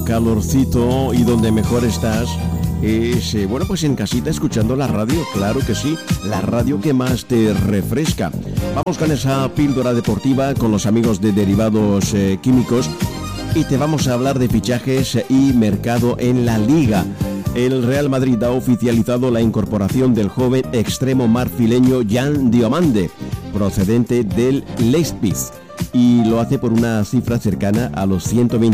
calorcito y donde mejor estás es, bueno, pues en casita escuchando la radio, claro que sí, la radio que más te refresca. Vamos con esa píldora deportiva con los amigos de Derivados Químicos y te vamos a hablar de fichajes y mercado en la Liga. El Real Madrid ha oficializado la incorporación del joven extremo marfileño Jan Diomande, procedente del Leipzig, y lo hace por una cifra cercana a los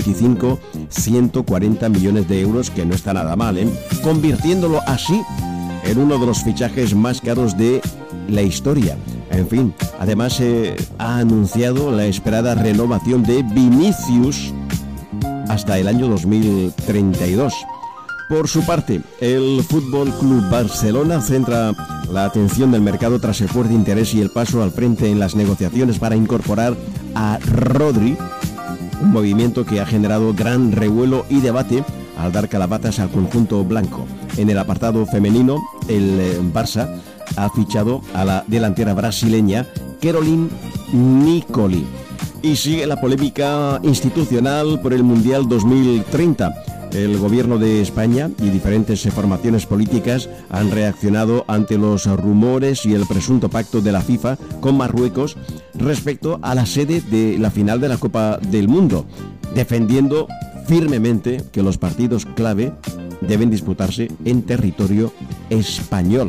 125-140 millones de euros, que no está nada mal, convirtiéndolo así en uno de los fichajes más caros de la historia. En fin, además ha anunciado la esperada renovación de Vinicius hasta el año 2032. Por su parte, el Fútbol Club Barcelona centra la atención del mercado tras el fuerte interés y el paso al frente en las negociaciones para incorporar a Rodri, un movimiento que ha generado gran revuelo y debate al dar calabazas al conjunto blanco. En el apartado femenino, el Barça ha fichado a la delantera brasileña Caroline Nicoli. Y sigue la polémica institucional por el Mundial 2030. El gobierno de España y diferentes formaciones políticas han reaccionado ante los rumores y el presunto pacto de la FIFA con Marruecos respecto a la sede de la final de la Copa del Mundo, defendiendo firmemente que los partidos clave deben disputarse en territorio español.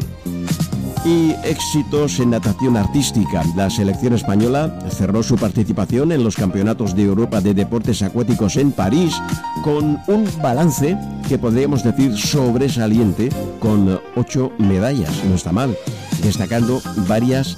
Y éxitos en natación artística. La selección española cerró su participación en los campeonatos de Europa de deportes acuáticos en París con un balance que podríamos decir sobresaliente, con 8 medallas, no está mal, destacando varias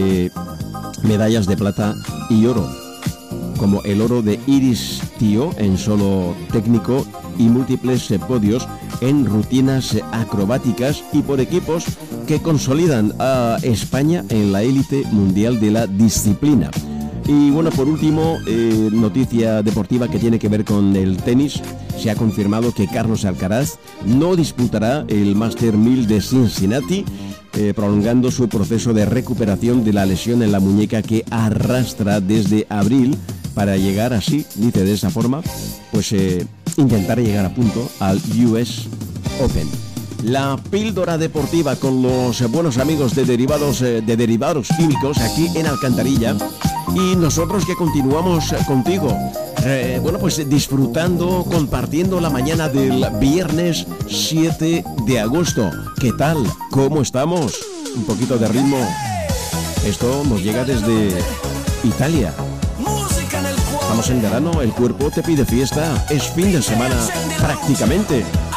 medallas de plata y oro, como el oro de Iris Tío en solo técnico y múltiples podios en rutinas acrobáticas y por equipos que consolidan a España en la élite mundial de la disciplina. Y bueno, por último, noticia deportiva que tiene que ver con el tenis. Se ha confirmado que Carlos Alcaraz no disputará el Master 1000 de Cincinnati, prolongando su proceso de recuperación de la lesión en la muñeca que arrastra desde abril, para llegar así, dice de esa forma, pues intentar llegar a punto al US Open. La píldora deportiva con los buenos amigos de Derivados Químicos aquí en Alcantarilla, y nosotros que continuamos contigo, bueno, pues disfrutando, compartiendo la mañana del viernes 7 de agosto. ¿Qué tal? ¿Cómo estamos? Un poquito de ritmo. Esto nos llega desde Italia. Estamos en verano, el cuerpo te pide fiesta, es fin de semana prácticamente.